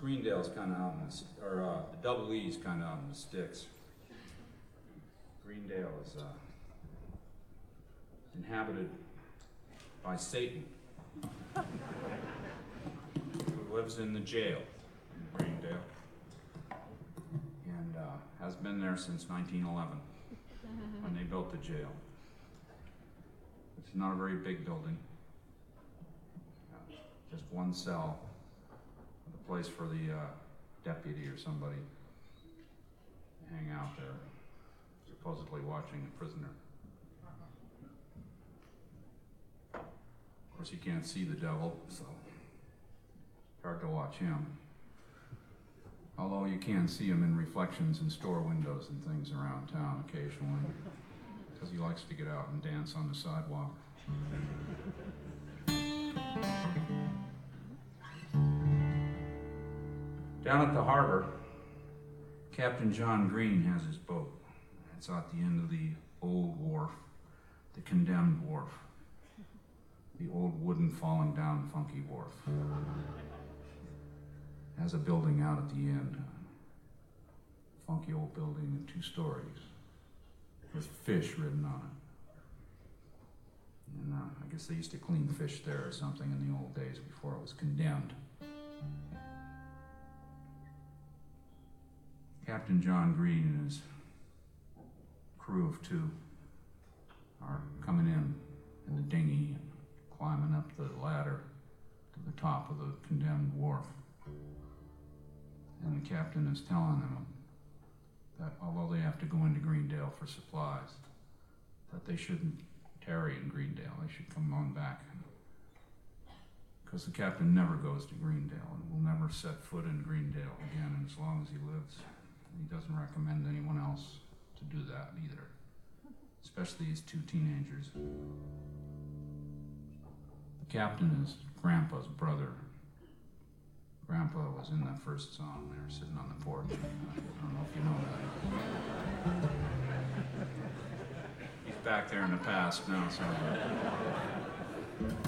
Greendale's kind of out in the Double E's kind of out in the sticks. Greendale is inhabited by Satan, who lives in the jail in Greendale, and has been there since 1911 when they built the jail. It's not a very big building, just one cell, with a place for the deputy or somebody to hang out there, supposedly watching a prisoner. Of course, you can't see the devil, so it's hard to watch him. Although you can see him in reflections in store windows and things around town occasionally, because he likes to get out and dance on the sidewalk. Down at the harbor, Captain John Green has his boat. It's at the end of the old wharf, the condemned wharf, the old wooden falling down funky wharf. Has a building out at the end, funky old building in 2 stories, with fish written on it. And I guess they used to clean fish there or something in the old days before it was condemned. Captain John Green and his crew of 2 are coming in the dinghy and climbing up the ladder to the top of the condemned wharf. And the captain is telling them that although they have to go into Greendale for supplies, that they shouldn't tarry in Greendale, they should come on back. Because the captain never goes to Greendale and will never set foot in Greendale again as long as he lives. He doesn't recommend anyone else to do that either, especially these 2 teenagers. The captain is Grandpa's brother. Grandpa was in that first song there, sitting on the porch. I don't know if you know that. He's back there in the past now, so.